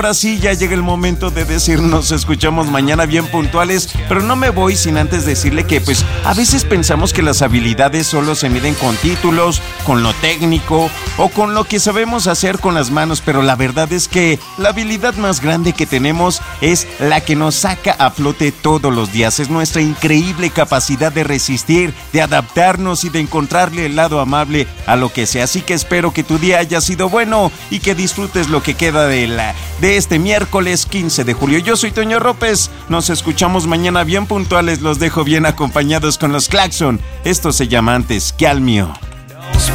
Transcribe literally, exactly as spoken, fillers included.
Ahora sí, ya llega el momento de decir nos escuchamos mañana bien puntuales, pero no me voy sin antes decirle que pues a veces pensamos que las habilidades solo se miden con títulos, con lo técnico o con lo que sabemos hacer con las manos, pero la verdad es que la habilidad más grande que tenemos es la que nos saca a flote todos los días, es nuestra increíble capacidad de resistir, de adaptarnos y de encontrarle el lado amable a lo que sea, así que espero que tu día haya sido bueno y que disfrutes lo que queda de la de este miércoles quince de julio. Yo soy Toño López, nos escuchamos mañana bien puntuales, los dejo bien acompañados con los Claxon. Esto se llama Antes que al mío.